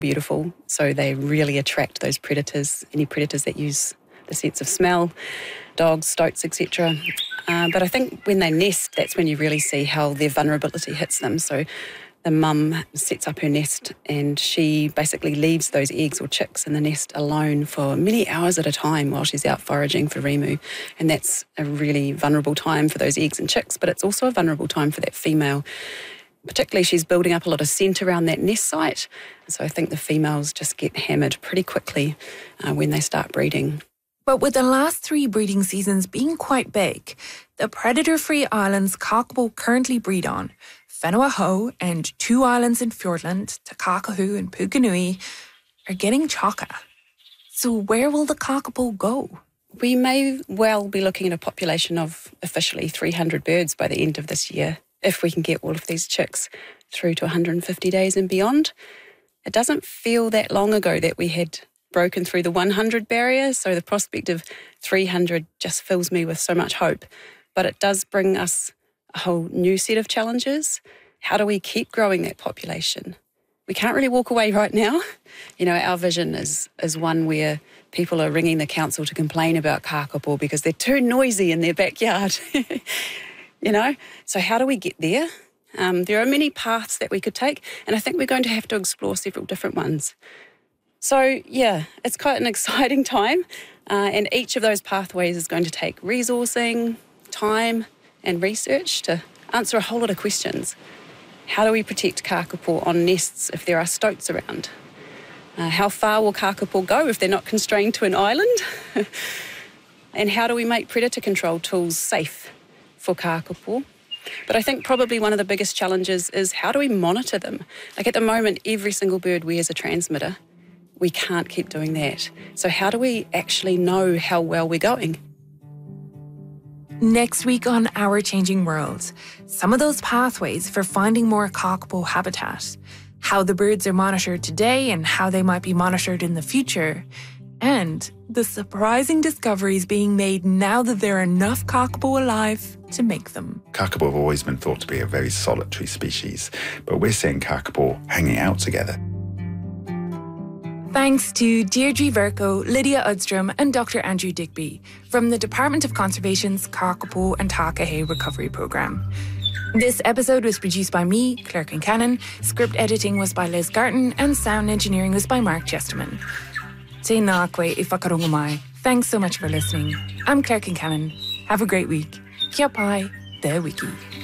beautiful, so they really attract those predators, any predators that use the sense of smell, dogs, stoats, etc. But I think when they nest, that's when you really see how their vulnerability hits them. So the mum sets up her nest and she basically leaves those eggs or chicks in the nest alone for many hours at a time while she's out foraging for remu. And that's a really vulnerable time for those eggs and chicks, but it's also a vulnerable time for that female. Particularly, she's building up a lot of scent around that nest site. So I think the females just get hammered pretty quickly when they start breeding. But with the last 3 breeding seasons being quite big, the predator-free islands kakapo currently breed on, Whenua-Hou and 2 islands in Fiordland, Te Kākahu and Pukenui, are getting chocker. So where will the kakapo go? We may well be looking at a population of officially 300 birds by the end of this year, if we can get all of these chicks through to 150 days and beyond. It doesn't feel that long ago that we had broken through the 100 barrier, so the prospect of 300 just fills me with so much hope. But it does bring us a whole new set of challenges. How do we keep growing that population? We can't really walk away right now. You know, our vision is one where people are ringing the council to complain about kakapo because they're too noisy in their backyard. You know, so how do we get there? There are many paths that we could take, and I think we're going to have to explore several different ones. So, yeah, it's quite an exciting time, and each of those pathways is going to take resourcing, time and research to answer a whole lot of questions. How do we protect kakapo on nests if there are stoats around? How far will kakapo go if they're not constrained to an island? And how do we make predator control tools safe for kakapo? But I think probably one of the biggest challenges is how do we monitor them? Like at the moment, every single bird wears a transmitter. We can't keep doing that. So how do we actually know how well we're going? Next week on Our Changing World, some of those pathways for finding more kakapo habitat, how the birds are monitored today and how they might be monitored in the future, and the surprising discoveries being made now that there are enough kakapo alive to make them. Kakapo have always been thought to be a very solitary species, but we're seeing kakapo hanging out together. Thanks to Deirdre Verco, Lydia Udstrom and Dr. Andrew Digby from the Department of Conservation's Kakapo and Takahe Recovery Programme. This episode was produced by me, Claire Kincannon, script editing was by Liz Garton, and sound engineering was by Mark Chesterman. Tēnā koe I whakarongo mai. Thanks so much for listening. I'm Claire Kincannon. Have a great week. Kia pai, te wiki.